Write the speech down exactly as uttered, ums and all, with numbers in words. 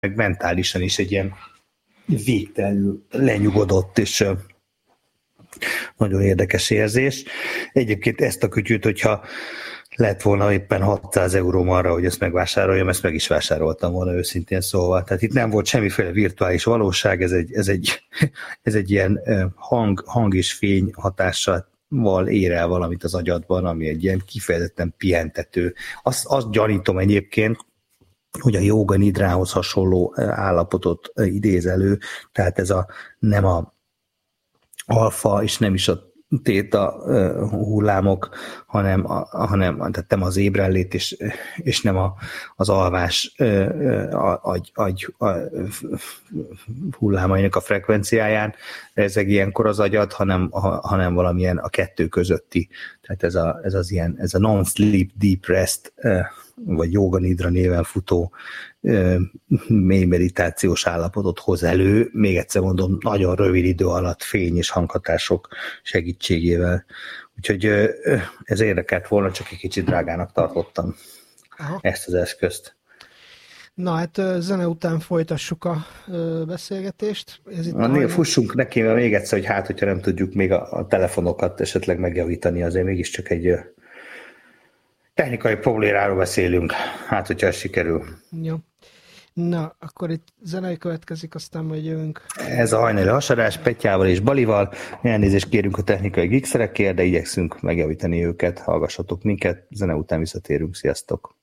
meg mentálisan is egy ilyen végtelenül lenyugodott, és nagyon érdekes érzés. Egyébként ezt a kütyűt, hogyha lett volna éppen hatszáz euróm arra, hogy ezt megvásároljam, ezt meg is vásároltam volna őszintén szóval. Tehát itt nem volt semmiféle virtuális valóság, ez egy, ez egy, ez egy ilyen hang, hang és fény hatással ér el valamit az agyadban, ami egy ilyen kifejezetten pihentető. Azt, azt gyanítom egyébként, hogy a jóga nidrához hasonló állapotot idéz elő, tehát ez a nem a alfa, és nem is a téta hullámok, hanem, a, hanem tehát nem az ébrenlét, és, és nem a, az alvás agy, agy a, hullámainak a frekvenciáján rezeg ilyenkor az agyad, hanem, hanem valamilyen a kettő közötti. Tehát ez, a, ez az ilyen, ez a non-sleep deep rest, vagy jóga nidra néven futó mély meditációs állapotot hoz elő, még egyszer mondom, nagyon rövid idő alatt fény és hanghatások segítségével. Úgyhogy ez érdekelt volna, csak egy kicsit drágának tartottam. Aha. Ezt az eszközt. Na hát zene után folytassuk a beszélgetést. Ez itt Na, fussunk neki még egyszer, hogy hát, hogyha nem tudjuk még a, a telefonokat esetleg megjavítani, azért mégiscsak egy technikai problémáról beszélünk, hát, hogyha ez sikerül. Jó. Na, akkor itt zenei következik, aztán majd jövünk. Ez a hajnali hasadás Petyával és Balival. Elnézést kérünk a technikai gigszerekért, de igyekszünk megjavítani őket. Hallgassatok minket, zene után visszatérünk. Sziasztok!